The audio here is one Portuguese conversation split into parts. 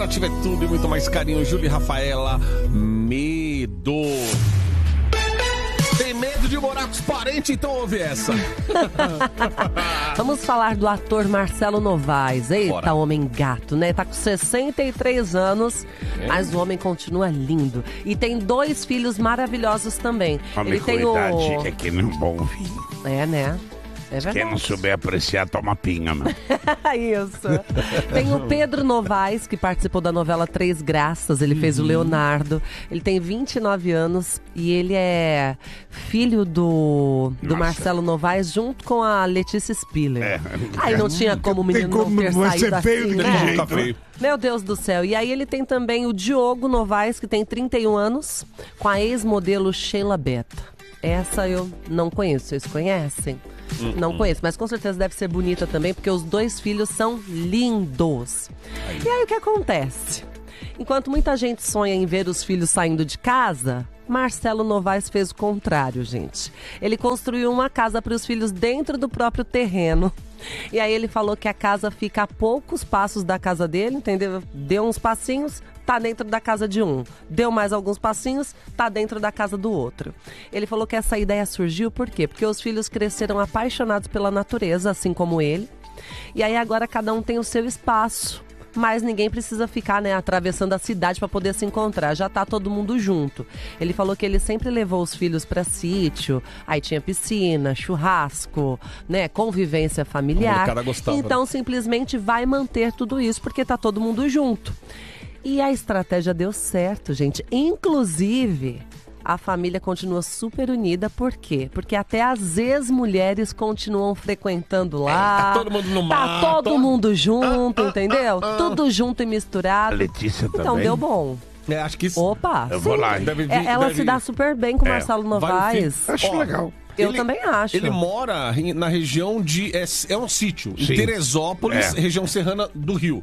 Ativa é tudo e muito mais carinho. Júlia e Rafaela, medo. Tem medo de morar com os parentes? Então ouve essa. Vamos falar do ator Marcelo Novaes. Eita, Bora. homem gato, né? Tá com 63 anos, mas o homem continua lindo. E tem 2 filhos maravilhosos também. Homem com idade é que nem um bom vinho. É, né? É verdade. Quem não souber apreciar, toma pinga, mano. Isso. Tem o Pedro Novaes, que participou da novela Três Graças. Ele fez o Leonardo. Ele tem 29 anos e ele é filho do Marcelo Novaes junto com a Letícia Spiller. Aí não tinha como o menino não ter saído assim, né? Tá feio. Meu Deus do céu. E aí ele tem também o Diogo Novaes, que tem 31 anos, com a ex-modelo Sheila Beta. Essa eu não conheço. Vocês conhecem? Não conheço, mas com certeza deve ser bonita também, porque os 2 filhos são lindos. E aí o que acontece? Enquanto muita gente sonha em ver os filhos saindo de casa, Marcelo Novaes fez o contrário, gente. Ele construiu uma casa para os filhos dentro do próprio terreno. E aí ele falou que a casa fica a poucos passos da casa dele, entendeu? Deu uns passinhos, tá dentro da casa de um. Deu mais alguns passinhos, tá dentro da casa do outro. Ele falou que essa ideia surgiu por quê? Porque os filhos cresceram apaixonados pela natureza, assim como ele. E aí agora cada um tem o seu espaço. Mas ninguém precisa ficar, né, atravessando a cidade para poder se encontrar. Já tá todo mundo junto. Ele falou que ele sempre levou os filhos para sítio. Aí tinha piscina, churrasco, né, convivência familiar. Então simplesmente vai manter tudo isso porque tá todo mundo junto. E a estratégia deu certo, gente. Inclusive, a família continua super unida. Por quê? Porque até as ex-mulheres continuam frequentando lá. Tá todo mundo no mato. Tá todo mundo junto, entendeu? Tudo junto e misturado. A Letícia também. Então deu bom. Acho que isso. Opa, Eu vou lá. ela se dá super bem com o Marcelo Novaes. Acho legal. Eu também acho. Ele mora na região de... É um sítio, em Teresópolis, região serrana do Rio.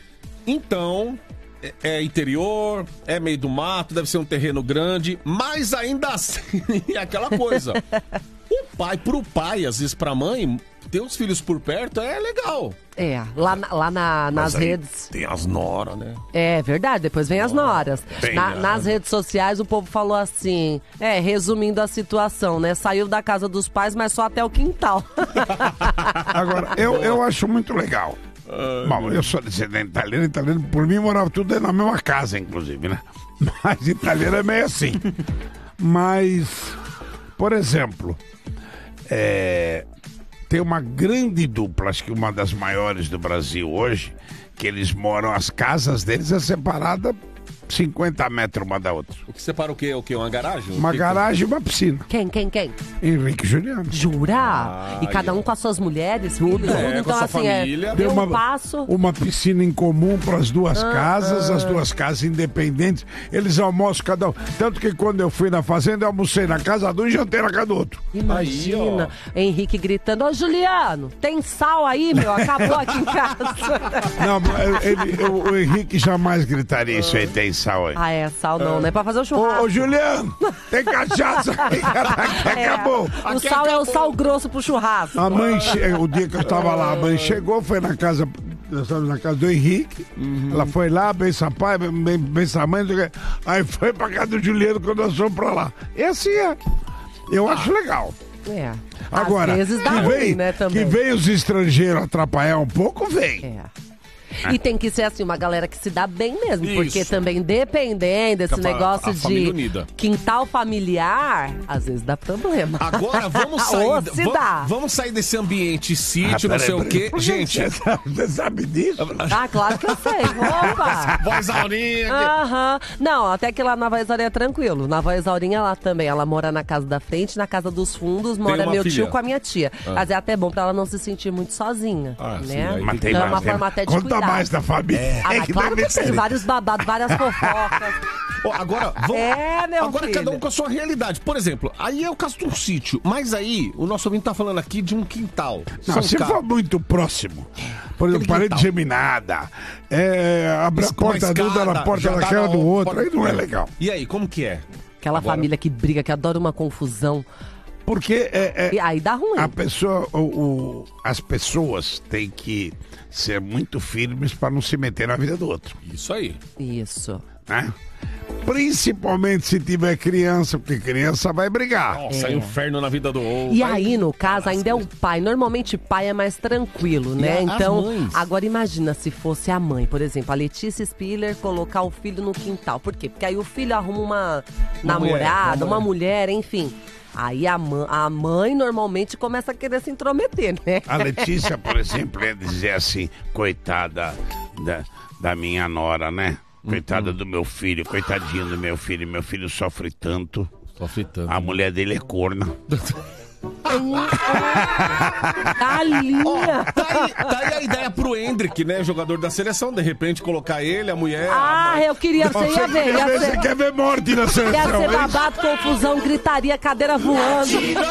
Então... É interior, é meio do mato, deve ser um terreno grande, mas ainda assim é aquela coisa. Pro pai, às vezes pra mãe, ter os filhos por perto é legal. Nas redes. Tem as noras, né? É verdade, depois vem as noras. Nas redes sociais o povo falou assim, resumindo a situação, né? Saiu da casa dos pais, mas só até o quintal. Agora, eu acho muito legal. Bom, eu sou descendente italiano, por mim morava tudo dentro da mesma casa, inclusive, né? Mas italiano é meio assim. Mas, por exemplo, tem uma grande dupla, acho que uma das maiores do Brasil hoje, que eles moram, as casas deles é separada 50 metros uma da outra. O que separa o quê? Uma garagem? Uma garagem e uma piscina. Quem? Henrique e Juliano. Jura? E cada um com as suas mulheres, filhos, tudo. Então, assim, família. Deu um passo. Uma piscina em comum para as duas casas, as duas casas independentes. Eles almoçam cada um. Tanto que quando eu fui na fazenda, eu almocei na casa de um e jantei na casa do outro. Imagina, Henrique gritando, ô Juliano, tem sal aí, meu? Acabou aqui em casa. Não, o Henrique jamais gritaria isso aí, tem sal aí. Sal não, né? Pra fazer o churrasco. Ô Juliano, tem cachaça aí. Acabou. O sal é o sal grosso pro churrasco. A mãe, o dia que eu tava lá, a mãe chegou, foi na casa, nós estávamos na casa do Henrique, ela foi lá, benção pai, benção mãe, aí foi pra casa do Juliano quando nós fomos pra lá. E assim eu acho legal. Agora, às vezes dá ruim, né, também. Que vem os estrangeiros atrapalhar um pouco, vem. E tem que ser assim, uma galera que se dá bem mesmo. Isso. Porque também, dependendo desse negócio de quintal familiar, às vezes dá problema. Agora vamos sair desse ambiente sítio, não sei o quê. Gente, você sabe disso? Claro que eu sei. Opa! Voz Aurinha. Não, até que lá na Voz Aurinha é tranquilo. Na Voz Aurinha, ela também, ela mora na casa da frente, na casa dos fundos, mora meu tio com a minha tia. Mas é até bom pra ela não se sentir muito sozinha, né? Mas então é uma forma até de cuidar. Mais da família. Claro que tem vários babados, várias fofocas. Agora, cada um com a sua realidade. Por exemplo, aí é o caso de um sítio, mas aí o nosso ouvinte tá falando aqui de um quintal. Não, se for muito próximo, por exemplo, parede geminada, abre a porta de um, dá na porta daquela do outro, aí não é legal. E aí, como que é? Aquela família que briga, que adora uma confusão. Porque E aí dá ruim. a pessoa, as pessoas têm que ser muito firmes para não se meter na vida do outro, Isso aí. Isso. né? Principalmente se tiver criança, porque criança vai brigar. Nossa, é um inferno na vida do outro. E aí, no caso, ainda é o pai. Normalmente, pai é mais tranquilo, né? as Então, mães? agora imagina se fosse a mãe, por exemplo, a Letícia Spiller colocar o filho no quintal. Por quê? Porque aí o filho arruma uma namorada, uma mulher, enfim. Aí a mãe normalmente começa a querer se intrometer, né? A Letícia, por exemplo, ia dizer assim, coitada da minha nora, né? Coitada do meu filho, coitadinho do meu filho sofre tanto. Sofre tanto. A mulher dele é corna. Galinha! Tá aí a ideia pro Hendrick, né? Jogador da seleção, de repente colocar ele, a mulher. Ah, eu queria, você ia ver. Você quer ver morte na Ia seleção, ser hein? babado, confusão, gritaria, cadeira voando.